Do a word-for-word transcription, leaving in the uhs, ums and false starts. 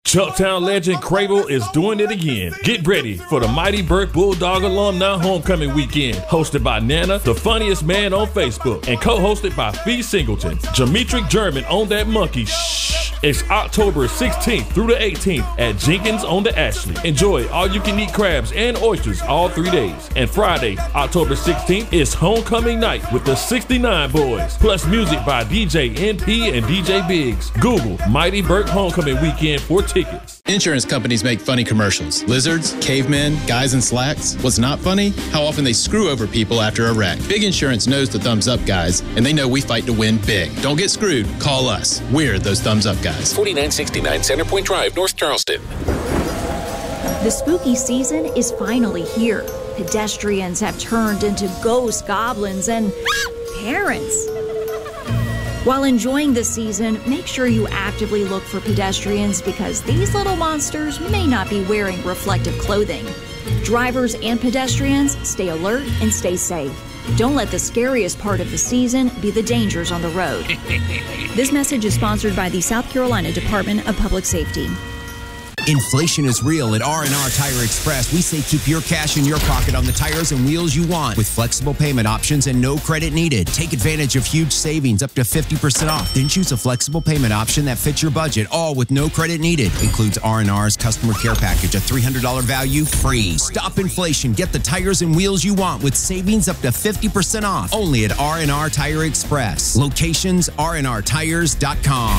Chucktown legend Crable is doing it again. Get ready for the Mighty Burke Bulldog Alumni Homecoming Weekend, hosted by Nana, the funniest man on Facebook, and co-hosted by Fee Singleton. Jametric German on that monkey. Shh. It's October sixteenth through the eighteenth at Jenkins on the Ashley. Enjoy all-you-can-eat crabs and oysters all three days. And Friday, October sixteenth, is homecoming night with the sixty-nine Boys, plus music by D J N P and D J Biggs. Google Mighty Burke Homecoming Weekend for tickets. Insurance companies make funny commercials. Lizards, cavemen, guys in slacks. What's not funny? How often they screw over people after a wreck. Big Insurance knows the thumbs up guys, and they know we fight to win big. Don't get screwed. Call us. We're those thumbs up guys. forty-nine sixty-nine Centerpoint Drive, North Charleston. The spooky season is finally here. Pedestrians have turned into ghosts, goblins, and parents. While enjoying the season, make sure you actively look for pedestrians because these little monsters may not be wearing reflective clothing. Drivers and pedestrians, stay alert and stay safe. Don't let the scariest part of the season be the dangers on the road. This message is sponsored by the South Carolina Department of Public Safety. Inflation is real. At R and R Tire Express, we say keep your cash in your pocket on the tires and wheels you want with flexible payment options and no credit needed. Take advantage of huge savings up to fifty percent off. Then choose a flexible payment option that fits your budget, all with no credit needed. Includes R and R's customer care package, a three hundred dollars value free. Stop inflation. Get the tires and wheels you want with savings up to fifty percent off. Only at R and R Tire Express. Locations, R and R tires dot com.